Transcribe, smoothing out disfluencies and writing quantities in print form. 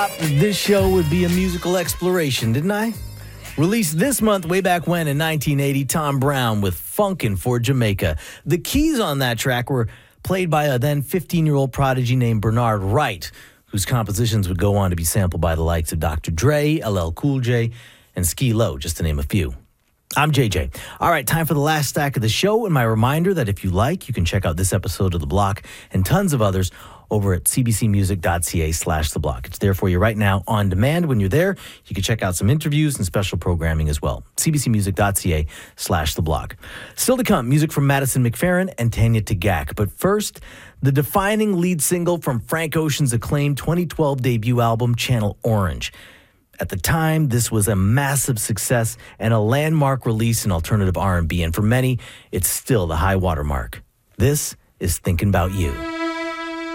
This show would be a musical exploration, didn't I? Released this month, way back when in 1980, Tom Brown with Funkin' for Jamaica. The keys on that track were played by a then 15-year-old prodigy named Bernard Wright, whose compositions would go on to be sampled by the likes of Dr. Dre, LL Cool J, and Ski Lo, just to name a few. I'm JJ. All right, time for the last stack of the show, and my reminder that if you like, you can check out this episode of The Block and tons of others over at cbcmusic.ca/The Block. It's there for you right now on demand. When you're there, you can check out some interviews and special programming as well. cbcmusic.ca/The Block. Still to come, music from Madison McFerrin and Tanya Tagaq. But first, the defining lead single from Frank Ocean's acclaimed 2012 debut album, Channel Orange. At the time, this was a massive success and a landmark release in alternative R&B, and for many, it's still the high watermark. This is Thinking About You.